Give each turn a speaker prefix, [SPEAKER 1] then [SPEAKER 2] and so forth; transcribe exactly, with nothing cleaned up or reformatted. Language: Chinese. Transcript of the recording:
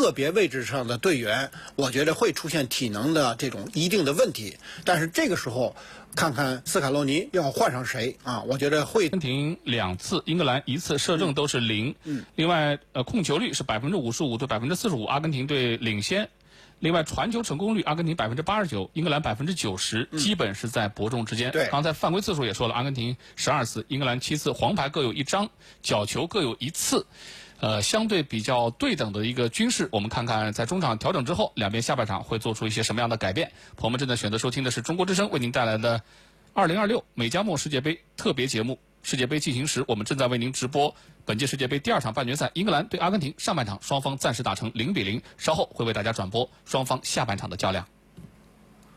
[SPEAKER 1] 个别位置上的队员，我觉得会出现体能的这种一定的问题。但是这个时候，看看斯卡洛尼要换上谁啊？我觉得会。
[SPEAKER 2] 阿根廷两次，英格兰一次，射正都是零。嗯。另外，呃，控球率是百分之五十五对百分之四十五，阿根廷队领先。另外，传球成功率，阿根廷百分之八十九，英格兰百分之九十，基本是在伯仲之间。
[SPEAKER 1] 对，
[SPEAKER 2] 刚才犯规次数也说了，阿根廷十二次，英格兰七次，黄牌各有一张，角球各有一次，呃，相对比较对等的一个均势。我们看看在中场调整之后，两边下半场会做出一些什么样的改变。朋友们正在选择收听的是中国之声为您带来的二零二六美加墨世界杯特别节目《世界杯进行时》，我们正在为您直播本届世界杯第二场半决赛，英格兰对阿根廷，上半场双方暂时打成零比零，稍后会为大家转播双方下半场的较量。